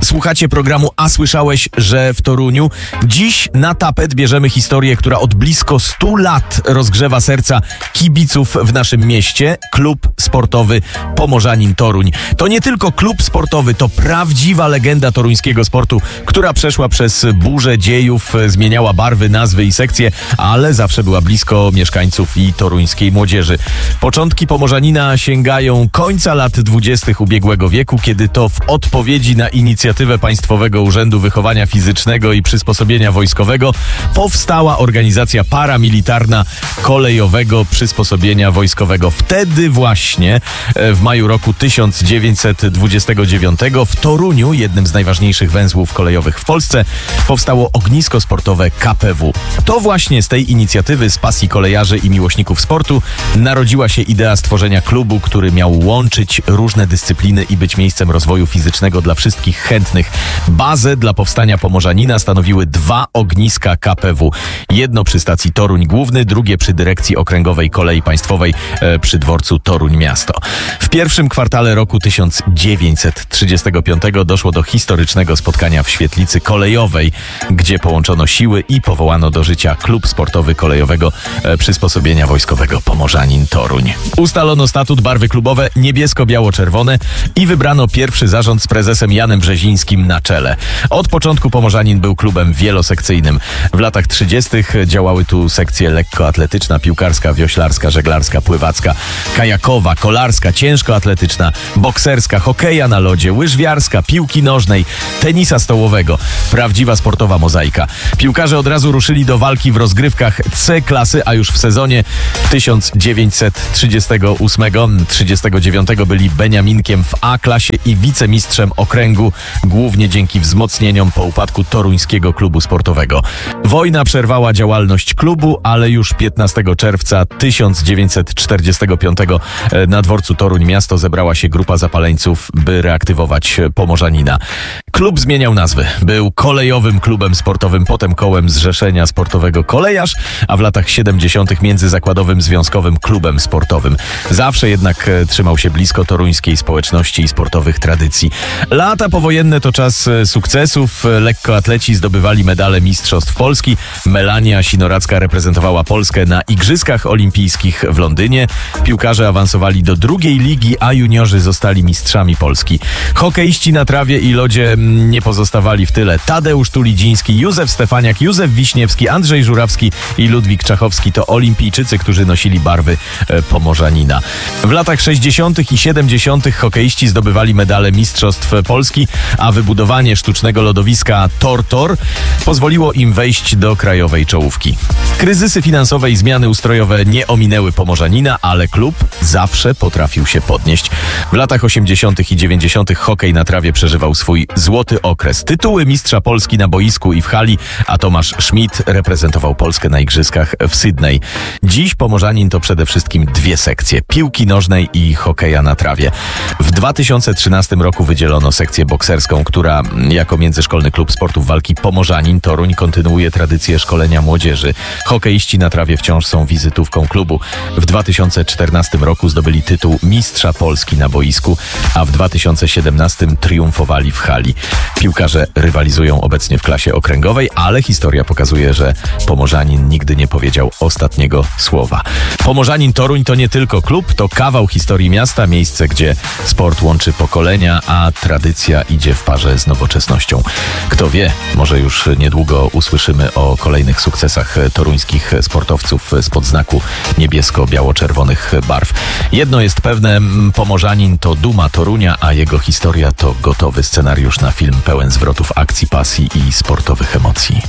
Słuchacie programu A słyszałeś, że w Toruniu? Dziś na tapet bierzemy historię, która od blisko 100 lat rozgrzewa serca kibiców w naszym mieście. Klub sportowy Pomorzanin Toruń. To nie tylko klub sportowy, to prawdziwa legenda toruńskiego sportu, która przeszła przez burzę dziejów, zmieniała barwy, nazwy i sekcje, ale zawsze była blisko mieszkańców i toruńskiej młodzieży. Początki Pomorzanina sięgają końca lat 20. ubiegłego wieku, kiedy to w odpowiedzi na inicjatywę Państwowego Urzędu Wychowania Fizycznego i Przysposobienia Wojskowego powstała organizacja paramilitarna kolejowego przysposobienia wojskowego. Wtedy właśnie, w maju roku 1929 w Toruniu, jednym z najważniejszych węzłów kolejowych w Polsce, powstało ognisko sportowe KPW. To właśnie z tej inicjatywy, z pasji kolejarzy i miłośników sportu narodziła się idea stworzenia klubu, który miał łączyć różne dyscypliny i być miejscem rozwoju fizycznego dla wszystkich chętnych. Bazę dla powstania Pomorzanina stanowiły 2 ogniska KPW. Jedno przy stacji Toruń Główny, drugie przy dyrekcji okręgowej Kolei Państwowej przy dworcu Toruń Miasto. W pierwszym kwartale roku 1935 doszło do historycznego spotkania w świetlicy kolejowej, gdzie połączono siły i powołano do życia klub sportowy kolejowego przysposobienia wojskowego Pomorzanin Toruń. Ustalono statut, barwy klubowe niebiesko-biało-czerwone i wybrano pierwszy zarząd z prezesem Janem Brzezińskim na czele. Od początku Pomorzanin był klubem wielosekcyjnym. W latach 30. działały tu sekcje lekkoatletyczna, piłkarska, wioślarska, żeglarska, pływacka, kajakowa, kolarska, ciężkoatletyczna, bokserska, hokeja na lodzie, łyżwiarska, piłki nożnej, tenisa stołowego. Prawdziwa sportowa mozaika. Piłkarze od razu ruszyli do walki w rozgrywkach C klasy, a już w sezonie 1938-39 byli beniaminkiem w A klasie i wicemistrzem okręgu, głównie dzięki wzmocnieniom po upadku toruńskiego klubu sportowego. Wojna przerwała działalność klubu, ale już 15 czerwca 1945 na dworcu Toruń Miasto zebrała się grupa zapaleńców, by reaktywować Pomorzanina. Klub zmieniał nazwy. Był kolejowym klubem sportowym, potem kołem Zrzeszenia Sportowego Kolejarz, a w latach 70. międzyzakładowym związkowym klubem sportowym. Zawsze jednak trzymał się blisko toruńskiej społeczności i sportowych tradycji. Lata powojenne to czas sukcesów. Lekkoatleci zdobywali medale Mistrzostw Polski. Melania Sinoracka reprezentowała Polskę na Igrzyskach Olimpijskich w Londynie. Piłkarze awansowali do drugiej ligi, a juniorzy zostali mistrzami Polski. Hokeiści na trawie i lodzie nie pozostawali w tyle. Tadeusz Tulidziński, Józef Stefaniak, Józef Wiśniewski, Andrzej Żurawski i Ludwik Czachowski to olimpijczycy, którzy nosili barwy Pomorzanina. W latach 60. i 70. hokeiści zdobywali medale Mistrzostw Polski, a wybudowanie sztucznego lodowiska Tortor pozwoliło im wejść do krajowej czołówki. Kryzysy finansowe i zmiany ustrojowe nie ominęły Pomorzanina, ale klub zawsze potrafił się podnieść. W latach 80. i 90. hokej na trawie przeżywał swój złoty okres. Tytuły mistrza Polski na boisku i w hali, a Tomasz Schmidt reprezentował Polskę na igrzyskach w Sydney. Dziś Pomorzanin to przede wszystkim 2 sekcje: piłki nożnej i hokeja na trawie. W 2013 roku wydzielono sekcję bokserską, która jako międzyszkolny klub sportów walki Pomorzanin Toruń kontynuuje tradycję szkolenia młodzieży. Hokeiści na trawie wciąż są wizytówką klubu. W 2014 roku zdobyli tytuł mistrza Polski na boisku, a w 2017 triumfowali w hali. Piłkarze rywalizują obecnie w klasie okręgowej, ale historia pokazuje, że Pomorzanin nigdy nie powiedział ostatniego słowa. Pomorzanin Toruń to nie tylko klub, to kawał historii miasta, miejsce, gdzie sport łączy pokolenia, a tradycja idzie w parze z nowoczesnością. Kto wie, może już niedługo usłyszymy o kolejnych sukcesach toruńskich sportowców spod znaku niebiesko-biało-czerwonych barw. Jedno jest pewne, Pomorzanin to duma Torunia, a jego historia to gotowy scenariusz na film pełen zwrotów akcji, pasji i sportowych emocji.